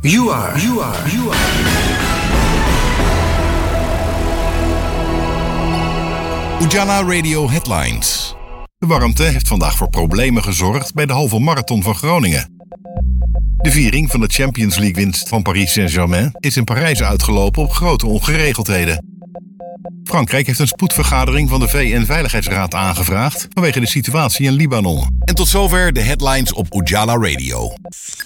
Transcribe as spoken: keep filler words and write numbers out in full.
You are, you are, you are. Ujala Radio Headlines. De warmte heeft vandaag voor problemen gezorgd bij de halve marathon van Groningen. De viering van de Champions League winst van Paris Saint-Germain is in Parijs uitgelopen op grote ongeregeldheden. Frankrijk heeft een spoedvergadering van de V N-veiligheidsraad aangevraagd vanwege de situatie in Libanon. En tot zover de headlines op Ujala Radio.